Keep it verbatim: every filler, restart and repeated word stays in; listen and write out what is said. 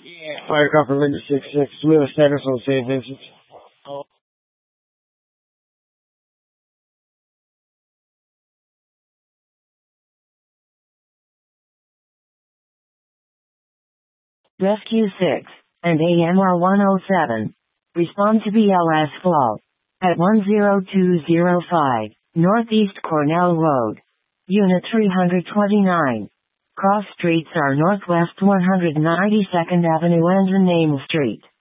Yeah, Fire Company six six, Lewis Henderson, Saint Vincent. Oh. Rescue six and A M R one oh seven. Respond to B L S fault at one zero two zero five Northeast Cornell Road. Unit three twenty-nine. Cross streets are Northwest one hundred ninety-second Avenue and Name Street.